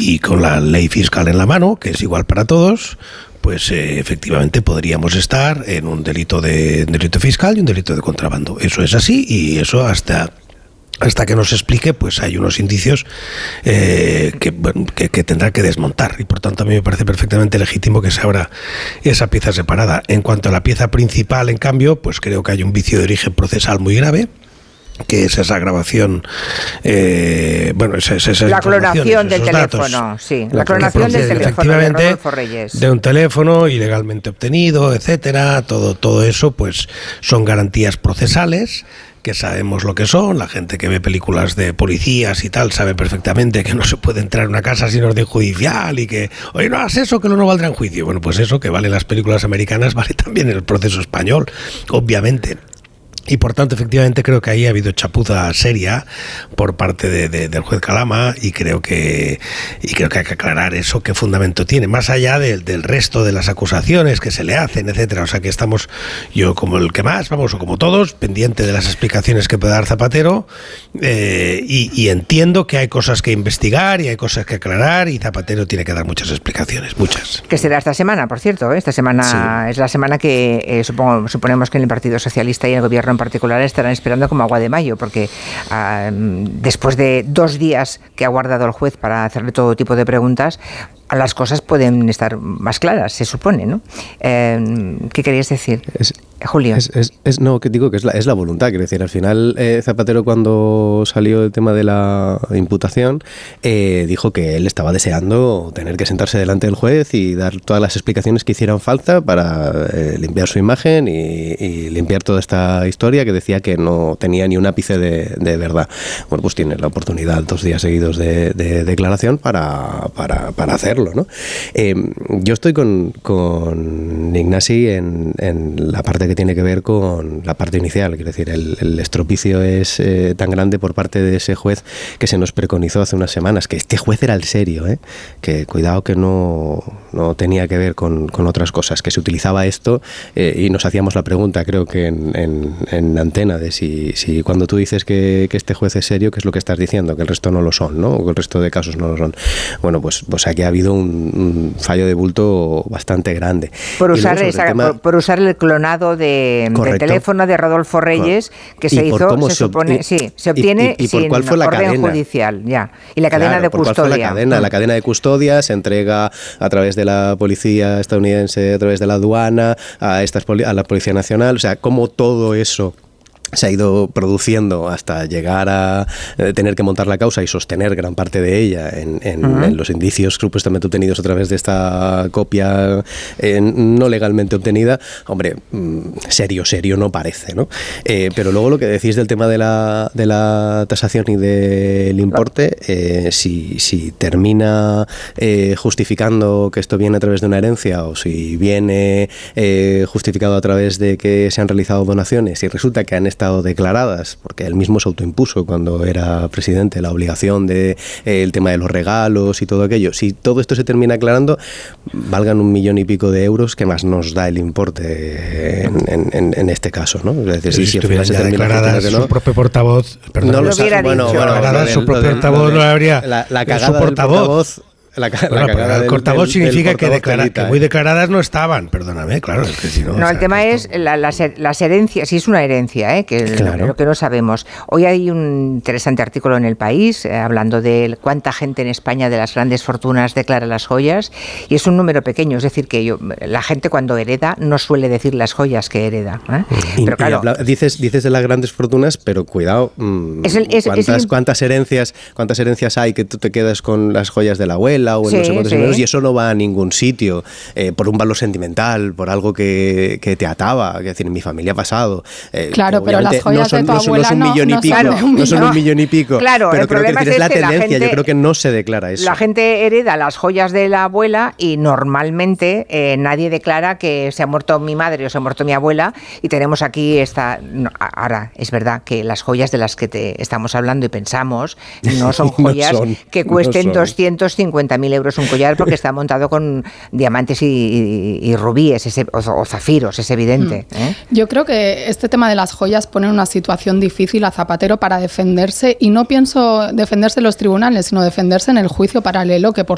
y con la ley fiscal en la mano, que es igual para todos, pues efectivamente podríamos estar en un delito fiscal y un delito de contrabando. Eso es así, y eso hasta que nos explique, pues hay unos indicios que tendrá que desmontar, y por tanto a mí me parece perfectamente legítimo que se abra esa pieza separada. En cuanto a la pieza principal, en cambio, pues creo que hay un vicio de origen procesal muy grave, que es esa grabación, la clonación del teléfono, sí, la clonación del teléfono de Rodolfo Reyes, de un teléfono ilegalmente obtenido, etcétera. Todo eso, pues son garantías procesales que sabemos lo que son. La gente que ve películas de policías y tal sabe perfectamente que no se puede entrar en una casa sin orden judicial, y que, oye, no hagas eso, que no valdrá en juicio. Bueno, pues eso que vale en las películas americanas vale también en el proceso español, obviamente. Y por tanto, efectivamente, creo que ahí ha habido chapuza seria por parte del juez Calama, y creo que hay que aclarar eso, qué fundamento tiene, más allá del resto de las acusaciones que se le hacen, etcétera. O sea que estamos, yo como el que más, o como todos, pendiente de las explicaciones que pueda dar Zapatero, y entiendo que hay cosas que investigar y hay cosas que aclarar, y Zapatero tiene que dar muchas explicaciones, muchas. Que será esta semana, por cierto, esta semana sí. Es la semana que suponemos que en el Partido Socialista y en el Gobierno en particular estarán esperando como agua de mayo, porque después de 2 días que ha guardado el juez para hacerle todo tipo de preguntas, las cosas pueden estar más claras, se supone, ¿no? ¿Qué querías decir, Julio? No, que digo que es la voluntad. Quiero decir, al final Zapatero, cuando salió el tema de la imputación, dijo que él estaba deseando tener que sentarse delante del juez y dar todas las explicaciones que hicieran falta para limpiar su imagen y limpiar toda esta historia que decía que no tenía ni un ápice de verdad. Bueno, pues tiene la oportunidad 2 días seguidos de declaración para hacerlo, ¿no? Yo estoy con Ignasi en la parte que tiene que ver con la parte inicial. Quiero decir, el estropicio es tan grande por parte de ese juez que se nos preconizó hace unas semanas, que este juez era el serio, que cuidado, que no tenía que ver con otras cosas, que se utilizaba esto, y nos hacíamos la pregunta, creo que en antena, de si cuando tú dices que este juez es serio, ¿qué es lo que estás diciendo? Que el resto no lo son, ¿no? O que el resto de casos no lo son. Bueno, pues aquí ha habido un fallo de bulto bastante grande. Por usar el clonado del teléfono de Rodolfo Reyes, que se hizo, se supone, se obtiene sin orden judicial, ya. Y la cadena de custodia. La cadena de custodia se entrega a través de la policía estadounidense, a través de la aduana, a la Policía Nacional. O sea, cómo todo eso se ha ido produciendo hasta llegar a tener que montar la causa y sostener gran parte de ella en los indicios supuestamente obtenidos a través de esta copia no legalmente obtenida. Hombre, serio no parece, ¿no? Pero luego lo que decís del tema de la tasación y del importe, si termina justificando que esto viene a través de una herencia, o si viene justificado a través de que se han realizado donaciones y resulta que han estado declaradas, porque él mismo se autoimpuso cuando era presidente la obligación de el tema de los regalos y todo aquello. Si todo esto se termina aclarando, valgan 1 millón y pico de euros, ¿qué más nos da el importe en este caso, ¿no? Es decir, si estuviera ya declarada su propio portavoz, perdón, no lo hubiera dicho. Su propio portavoz no habría. La cagada del portavoz. El portavoz significa que muy declaradas no estaban, perdóname, claro, es que si no... No, el tema es las herencias, si es una herencia, lo que no sabemos. Hoy hay un interesante artículo en El País hablando de cuánta gente en España de las grandes fortunas declara las joyas, y es un número pequeño, es decir, que la gente cuando hereda no suele decir las joyas que hereda. Pero claro, dices de las grandes fortunas, pero cuidado, ¿cuántas herencias hay que tú te quedas con las joyas de la abuela o en no sé cuántos euros, y eso no va a ningún sitio por un valor sentimental, por algo que te ataba? Es decir, en mi familia ha pasado. Claro, pero las joyas de tu abuela no son 1 millón y pico. Claro, pero el problema es la tendencia, yo creo que no se declara eso. La gente hereda las joyas de la abuela y normalmente nadie declara que se ha muerto mi madre o se ha muerto mi abuela, y tenemos aquí ahora, es verdad que las joyas de las que estamos hablando y pensamos no son joyas que cuesten 250.000 euros un collar, porque está montado con diamantes y rubíes o zafiros, es evidente. Yo creo que este tema de las joyas pone en una situación difícil a Zapatero para defenderse, y no pienso defenderse en los tribunales, sino defenderse en el juicio paralelo que por